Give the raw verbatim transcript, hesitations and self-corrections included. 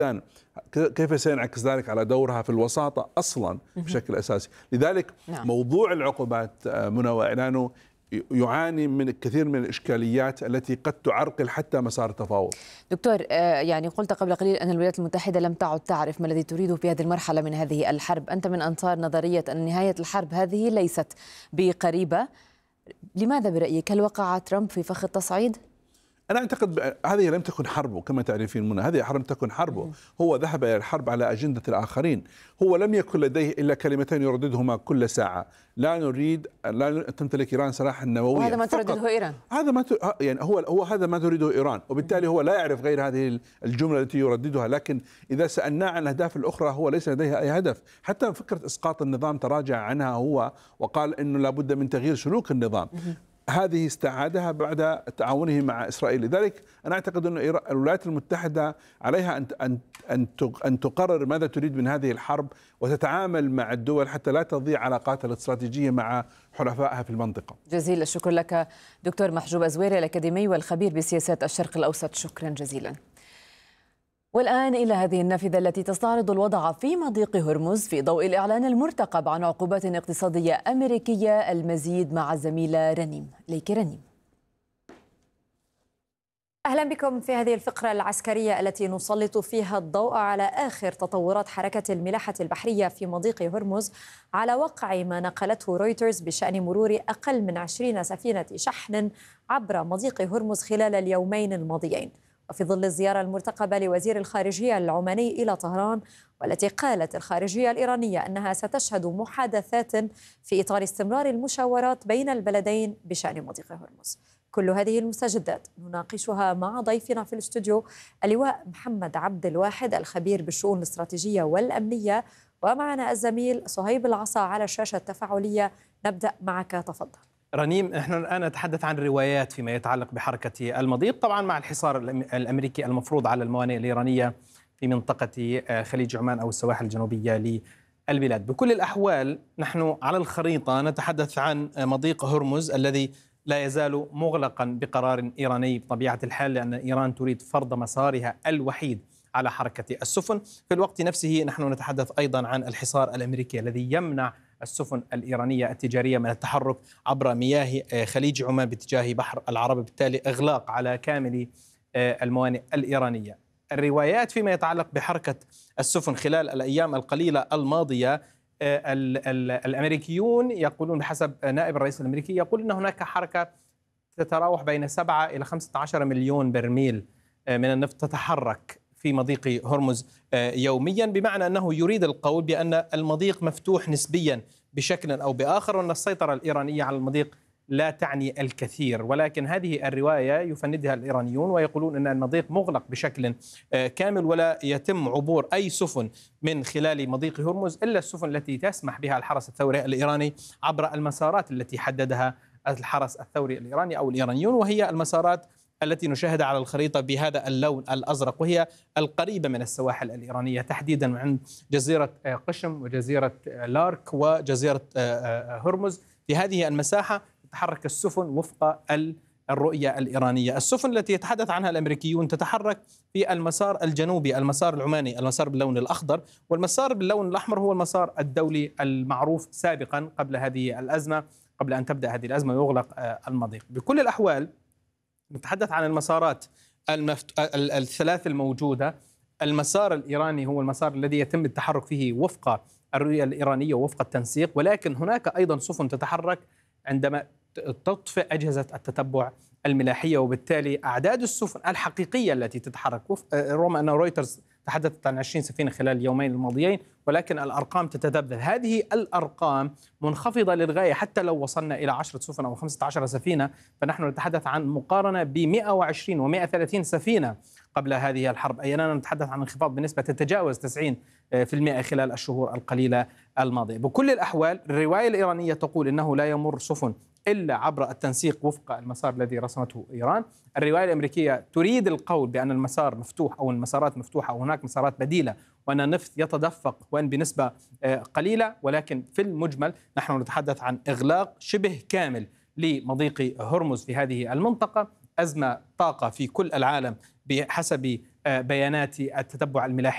كيف سينعكس ذلك على دورها في الوساطة أصلا بشكل أساسي. لذلك نعم. موضوع العقوبات منى وإعلانه يعاني من كثير من الإشكاليات التي قد تعرقل حتى مسار التفاوض. دكتور، يعني قلت قبل قليل أن الولايات المتحدة لم تعد تعرف ما الذي تريده في هذه المرحلة من هذه الحرب. أنت من أنصار نظرية أن نهاية الحرب هذه ليست بقريبة. لماذا برأيك؟ هل وقع ترامب في فخ التصعيد؟ أنا أعتقد هذه لم تكن حربه كما تعرفين منى، هذه حرب تكن حربه، هو ذهب إلى الحرب على أجندة الآخرين، هو لم يكن لديه إلا كلمتين يرددهما كل ساعة: لا نريد لا تمتلك إيران سلاحا نوويا. وهذا ما تردده إيران. هذا ما يعني هو هو هذا ما تريده إيران، وبالتالي هو لا يعرف غير هذه الجملة التي يرددها. لكن إذا سألناه عن الأهداف الأخرى هو ليس لديه أي هدف، حتى فكرة إسقاط النظام تراجع عنها هو وقال إنه لابد من تغيير سلوك النظام. هذه استعادها بعد تعاونه مع إسرائيل. لذلك أنا أعتقد أن الولايات المتحدة عليها أن أن أن تقرر ماذا تريد من هذه الحرب وتتعامل مع الدول حتى لا تضيع علاقاتها الاستراتيجية مع حلفائها في المنطقة. جزيل الشكر لك دكتور محجوب أزويري، الأكاديمي والخبير بسياسات الشرق الأوسط. شكرا جزيلا. والآن إلى هذه النافذة التي تستعرض الوضع في مضيق هرمز في ضوء الإعلان المرتقب عن عقوبات اقتصادية أمريكية. المزيد مع الزميلة رنيم. ليك رنيم. أهلا بكم في هذه الفقرة العسكرية التي نسلط فيها الضوء على آخر تطورات حركة الملاحة البحرية في مضيق هرمز على وقع ما نقلته رويترز بشأن مرور أقل من عشرين سفينة شحن عبر مضيق هرمز خلال اليومين الماضيين، وفي ظل الزيارة المرتقبة لوزير الخارجية العماني إلى طهران، والتي قالت الخارجية الإيرانية أنها ستشهد محادثات في إطار استمرار المشاورات بين البلدين بشأن مضيق هرمز. كل هذه المستجدات نناقشها مع ضيفنا في الاستوديو اللواء محمد عبد الواحد، الخبير بالشؤون الاستراتيجية والأمنية، ومعنا الزميل صهيب العصا على الشاشة التفاعلية. نبدأ معك، تفضل. رنيم، نحن الآن نتحدث عن روايات فيما يتعلق بحركة المضيق، طبعا مع الحصار الأمريكي المفروض على الموانئ الإيرانية في منطقة خليج عمان أو السواحل الجنوبية للبلاد. بكل الأحوال نحن على الخريطة نتحدث عن مضيق هرمز الذي لا يزال مغلقا بقرار إيراني بطبيعة الحال، لأن إيران تريد فرض مسارها الوحيد على حركة السفن. في الوقت نفسه نحن نتحدث أيضا عن الحصار الأمريكي الذي يمنع السفن الإيرانية التجارية من التحرك عبر مياه خليج عمان باتجاه بحر العرب، بالتالي إغلاق على كامل الموانئ الإيرانية. الروايات فيما يتعلق بحركة السفن خلال الأيام القليلة الماضية، الأمريكيون يقولون بحسب نائب الرئيس الأمريكي يقول أن هناك حركة تتراوح بين سبعة إلى خمسة عشر مليون برميل من النفط تتحرك في مضيق هرمز يوميا، بمعنى أنه يريد القول بأن المضيق مفتوح نسبيا بشكل أو بآخر، وأن السيطرة الإيرانية على المضيق لا تعني الكثير. ولكن هذه الرواية يفندها الإيرانيون ويقولون أن المضيق مغلق بشكل كامل ولا يتم عبور أي سفن من خلال مضيق هرمز إلا السفن التي تسمح بها الحرس الثوري الإيراني عبر المسارات التي حددها الحرس الثوري الإيراني أو الإيرانيون، وهي المسارات التي نشاهدها على الخريطة بها اللون الأزرق، وهي القريبة من السواحل الإيرانية، تحديدا عند جزيرة قشم وجزيرة لارك وجزيرة هرمز. في هذه المساحة تتحرك السفن وفق الرؤية الإيرانية. السفن التي يتحدث عنها الأمريكيون تتحرك في المسار الجنوبي، المسار العماني، المسار باللون الأخضر، والمسار باللون الأحمر هو المسار الدولي المعروف سابقا قبل هذه الأزمة، قبل أن تبدأ هذه الأزمة ويغلق المضيق. بكل الأحوال نتحدث عن المسارات المفت... الثلاث الموجودة. المسار الإيراني هو المسار الذي يتم التحرك فيه وفق الرؤية الإيرانية ووفق التنسيق، ولكن هناك أيضا سفن تتحرك عندما تطفئ أجهزة التتبع الملاحية، وبالتالي أعداد السفن الحقيقية التي تتحرك، رغم أن رويترز تحدثت عن عشرين سفينة خلال اليومين الماضيين، ولكن الأرقام تتذبذب. هذه الأرقام منخفضة للغاية، حتى لو وصلنا إلى عشرة سفن أو خمسة عشر سفينة فنحن نتحدث عن مقارنة ب مئة وعشرين ومئة وثلاثين سفينة قبل هذه الحرب، أي أننا نتحدث عن انخفاض بنسبة تتجاوز تسعين بالمئة خلال الشهور القليلة الماضية. بكل الأحوال الرواية الإيرانية تقول إنه لا يمر سفن إلا عبر التنسيق وفق المسار الذي رسمته إيران. الرواية الأمريكية تريد القول بأن المسار مفتوح أو المسارات مفتوحة أو هناك مسارات بديلة وأن النفط يتدفق وأن بنسبة قليلة، ولكن في المجمل نحن نتحدث عن إغلاق شبه كامل لمضيق هرمز في هذه المنطقة. أزمة طاقة في كل العالم بحسب بيانات التتبع الملاحي